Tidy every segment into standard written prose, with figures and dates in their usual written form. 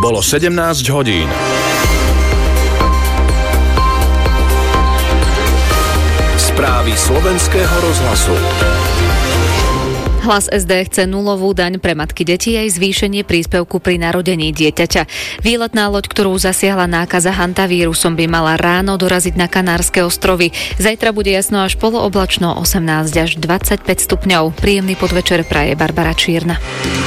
Bolo 17 hodín. Správy slovenského rozhlasu. Hlas SD chce nulovú daň pre matky detí aj zvýšenie príspevku pri narodení dieťaťa. Výletná loď, ktorú zasiahla nákaza hantavírusom, by mala ráno doraziť na Kanárske ostrovy. Zajtra bude jasno až polooblačno, 18 až 25 stupňov. Príjemný podvečer praje Barbara Čierna.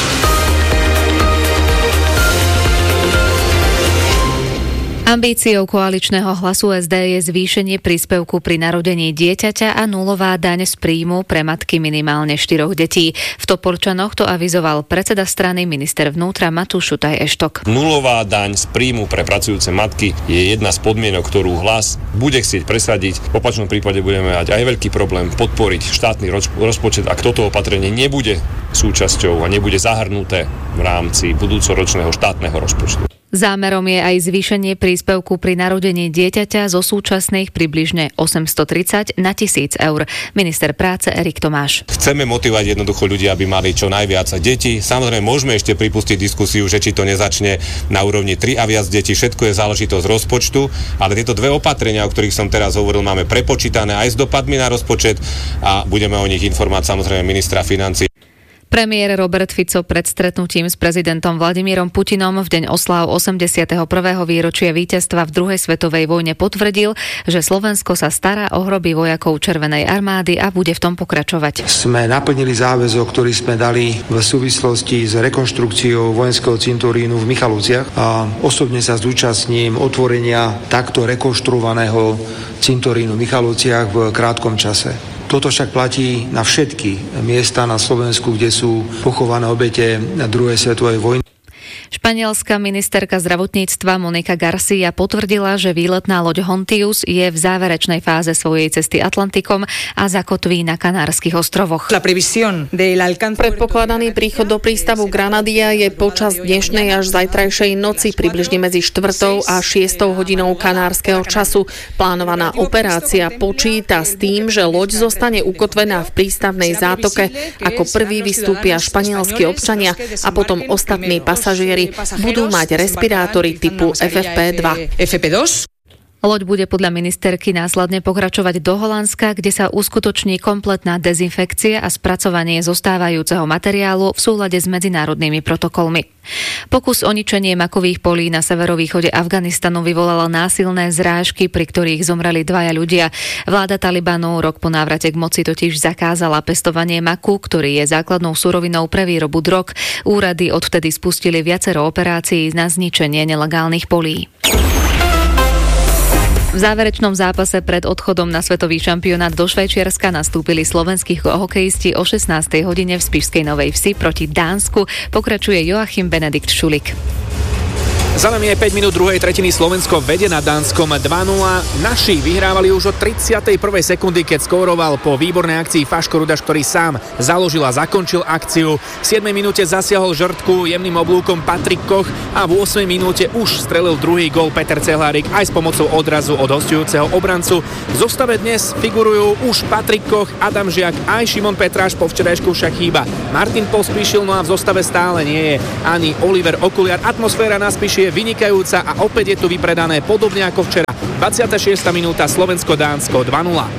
Ambíciou koaličného Hlasu SD je zvýšenie príspevku pri narodení dieťaťa a nulová daň z príjmu pre matky minimálne 4 detí. V Topolčanoch to avizoval predseda strany minister vnútra Matúš Šutaj Eštok. Nulová daň z príjmu pre pracujúce matky je jedna z podmienok, ktorú Hlas bude chcieť presadiť. V opačnom prípade budeme mať aj veľký problém podporiť štátny rozpočet, ak toto opatrenie nebude súčasťou a nebude zahrnuté v rámci budúcoročného štátneho rozpočtu. Zámerom je aj zvýšenie príspevku pri narodení dieťaťa zo súčasných približne 830 na 1000 eur. Minister práce Erik Tomáš. Chceme motivovať jednoducho ľudí, aby mali čo najviac detí. Samozrejme, môžeme ešte pripustiť diskusiu, že či to nezačne na úrovni 3 a viac detí. Všetko je záležitosť rozpočtu, ale tieto dve opatrenia, o ktorých som teraz hovoril, máme prepočítané aj s dopadmi na rozpočet a budeme o nich informovať samozrejme ministra financií. Premiér Robert Fico pred stretnutím s prezidentom Vladimírom Putinom v deň osláv 81. výročia víťazstva v druhej svetovej vojne potvrdil, že Slovensko sa stará o hroby vojakov Červenej armády a bude v tom pokračovať. Sme naplnili záväzok, ktorý sme dali v súvislosti s rekonštrukciou vojenského cintorínu v Michalovciach a osobne sa zúčastním otvorenia takto rekonštruovaného cintorínu v Michalovciach v krátkom čase. Toto však platí na všetky miesta na Slovensku, kde sú pochované obete druhej svetovej vojny. Španielská ministerka zdravotníctva Monika Garcia potvrdila, že výletná loď Hontius je v záverečnej fáze svojej cesty Atlantikom a zakotví na Kanárskych ostrovoch. Predpokladaný príchod do prístavu Granadia je počas dnešnej až zajtrajšej noci približne medzi 4. a 6. hodinou kanárskeho času. Plánovaná operácia počíta s tým, že loď zostane ukotvená v prístavnej zátoke. Ako prvý vystúpia španielskí občania a potom ostatní pasažieri budú mať respirátory typu FFP2. Loď bude podľa ministerky následne pokračovať do Holandska, kde sa uskutoční kompletná dezinfekcia a spracovanie zostávajúceho materiálu v súlade s medzinárodnými protokolmi. Pokus o ničenie makových polí na severovýchode Afganistanu vyvolala násilné zrážky, pri ktorých zomreli 2 ľudia. Vláda Talibanu rok po návrate k moci totiž zakázala pestovanie maku, ktorý je základnou surovinou pre výrobu drog. Úrady odvtedy spustili viacero operácií na zničenie nelegálnych polí. V záverečnom zápase pred odchodom na svetový šampionát do Švajčiarska nastúpili slovenskí hokejisti o 16. hodine v Spišskej Novej Vsi proti Dánsku. Pokračuje Joachim Benedikt Šulik. Za nami je 5 minút druhej tretiny, Slovensko vedie nad Dánskom 2-0. Naši vyhrávali už od 31. sekundy, keď skóroval po výbornej akcii Faško Rudaš, ktorý sám založil a zakončil akciu. V 7. minúte zasiahol žrtku jemným oblúkom Patrik Koch a v 8. minúte už strelil druhý gól Peter Cehlárik aj s pomocou odrazu od hosťujúceho obrancu. V zostave dnes figurujú už Patrik Koch, Adam Žiak aj Šimon Petráš, po včerajšku však chýba Martin Pospíšil, no a v zostave stále nie je ani Oliver Okuliar. Atmosféra na Spiši je vynikajúca a opäť je tu vypredané podobne ako včera. 26. minúta, Slovensko-Dánsko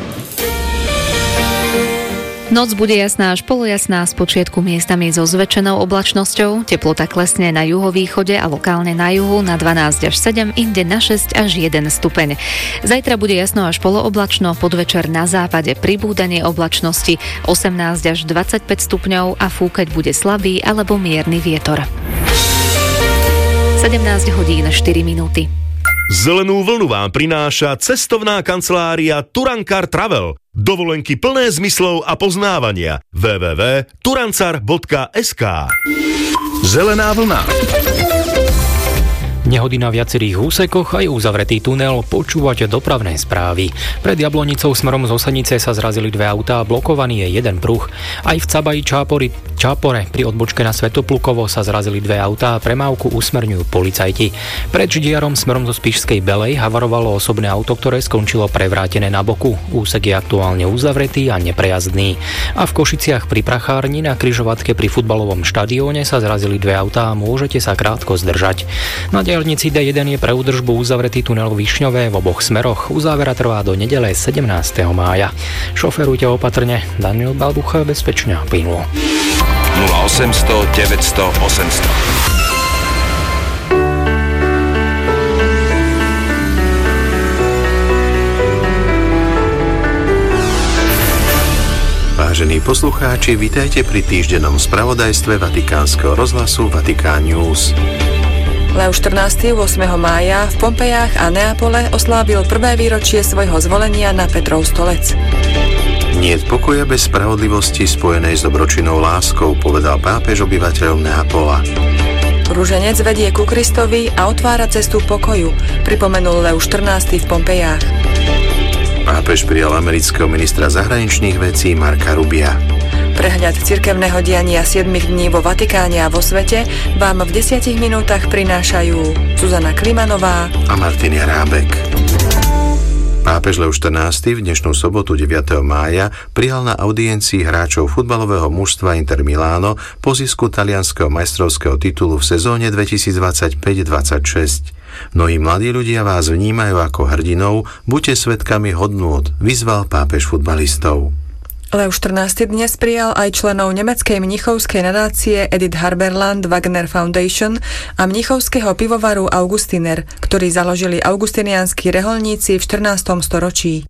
2-0. Noc bude jasná až polojasná, spočiatku miestami so zväčšenou oblačnosťou. Teplota klesne na juhovýchode a lokálne na juhu na 12 až 7, inde na 6 až 1 stupeň. Zajtra bude jasno až polooblačno, podvečer na západe pribúdanie oblačnosti 18 až 25 stupňov a fúkať bude slabý alebo mierny vietor. 17 hodín 4 minúty. Zelenú vlnu vám prináša cestovná kancelária Turankar Travel. Dovolenky plné zmyslov a poznávania. www.turancar.sk. Zelená vlna. Nehody na viacerých úsekoch, aj uzavretý tunel, počúvate dopravné správy. Pred Jablonicou smerom z Osenice sa zrazili dve autá, blokovaný je jeden pruh. Aj v Cabaji Čápore pri odbočke na Svätoplukovo sa zrazili dve autá a premávku usmerňujú policajti. Pred Ždiarom smerom zo Spišskej Belej havarovalo osobné auto, ktoré skončilo prevrátené na boku. Úsek je aktuálne uzavretý a neprejazdný. A v Košiciach pri Prachárni na križovatke pri futbalovom štadióne sa zrazili dve autá a môžete sa krátko zdržať. Na diaľnici D1 je pre údržbu uzavretý tunel Višňové v oboch smeroch. Uzávera trvá do nedele 17. mája. Šoferujte opatrne. Daniel Balbucha, bezpečne a plynulo. 0800 900 800. Vážení poslucháči, vitajte pri týždennom spravodajstve Vatikánskeho rozhlasu Vatikán News. Leo 14. 8. mája v Pompejách a Neapole oslávil prvé výročie svojho zvolenia na Petrov stolec. Niet pokoja bez spravodlivosti spojenej s dobročinnou láskou, povedal pápež obyvateľom Neapola. Ruženec vedie ku Kristovi a otvára cestu pokoju, pripomenul Leo 14. v Pompejách. Pápež prijal amerického ministra zahraničných vecí Marca Rubia. Prehľad cirkevného diania 7 dní vo Vatikáne a vo svete vám v 10 minútach prinášajú Zuzana Klimanová a Martin Jarábek. Pápež Leo 14. v dnešnú sobotu 9. mája prijal na audiencii hráčov futbalového mužstva Inter Milano po zisku talianskeho majstrovského titulu v sezóne 2025-26. Mnohí mladí ľudia vás vnímajú ako hrdinov, buďte svedkami hodnôt, vyzval pápež futbalistov. Leo 14. dnes prijal aj členov nemeckej mnichovskej nadácie Edith Harberland Wagner Foundation a mnichovského pivovaru Augustiner, ktorí založili augustinianskí reholníci v 14. storočí.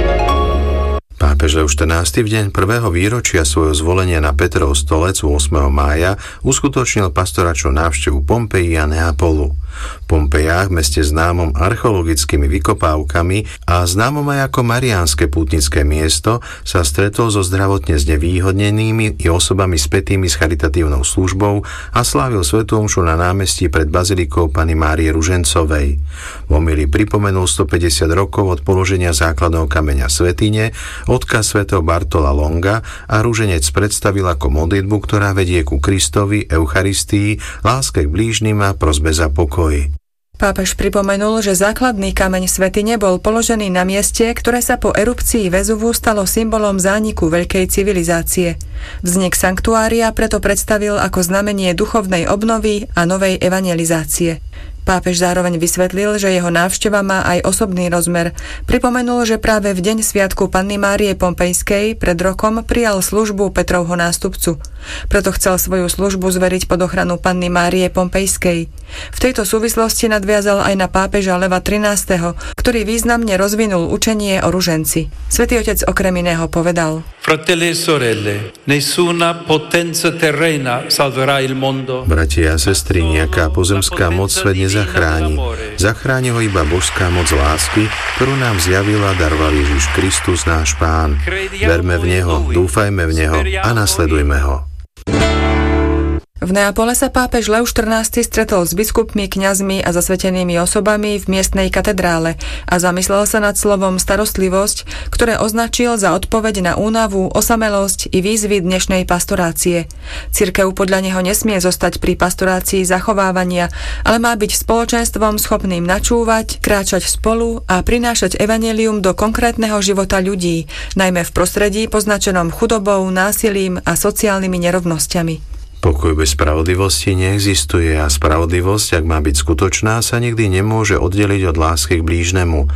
Pápež Leo 14. v deň prvého výročia svojho zvolenia na Petrov stolec 8. mája uskutočnil pastoračnú návštevu Pompeji a Neapolu. V Pompejách, meste známom archeologickými vykopávkami a známom aj ako mariánske pútnické miesto, sa stretol so zdravotne znevýhodnenými i osobami spätými s charitatívnou službou a slávil svätú omšu na námestí pred bazilikou Panny Márie Ružencovej. V homílii pripomenul 150 rokov od položenia základného kameňa svätyne, odkaz svätého Bartola Longa a ruženec predstavil ako modlitbu, ktorá vedie ku Kristovi, Eucharistii, láske k blížnym a prosbe za pokoj. Pápež pripomenul, že základný kameň svätyne bol položený na mieste, ktoré sa po erupcii Vezuvu stalo symbolom zániku veľkej civilizácie. Vznik sanktuária preto predstavil ako znamenie duchovnej obnovy a novej evangelizácie. Pápež zároveň vysvetlil, že jeho návšteva má aj osobný rozmer. Pripomenul, že práve v deň sviatku Panny Márie Pompejskej pred rokom prijal službu Petrovho nástupcu. Preto chcel svoju službu zveriť pod ochranu Panny Márie Pompejskej. V tejto súvislosti nadviazal aj na pápeža Leva XIII., ktorý významne rozvinul učenie o ruženci. Svätý Otec okrem iného povedal: Fratelli e sorelle, nessuna potenza terrena salverà il mondo. Bratia a sestry, nejaká pozemská moc svet nezachráni. Zachráni ho iba božská moc lásky, ktorú nám zjavil a daroval Ježiš Kristus, náš Pán. Verme v Neho, dúfajme v Neho a nasledujme ho. V Neapole sa pápež Leo XIV stretol s biskupmi, kňazmi a zasvetenými osobami v miestnej katedrále a zamyslel sa nad slovom starostlivosť, ktoré označil za odpoveď na únavu, osamelosť i výzvy dnešnej pastorácie. Cirkev podľa neho nesmie zostať pri pastorácii zachovávania, ale má byť spoločenstvom schopným načúvať, kráčať spolu a prinášať evanjelium do konkrétneho života ľudí, najmä v prostredí poznačenom chudobou, násilím a sociálnymi nerovnosťami. Pokoj bez spravodlivosti neexistuje a spravodlivosť, ak má byť skutočná, sa nikdy nemôže oddeliť od lásky k blížnemu.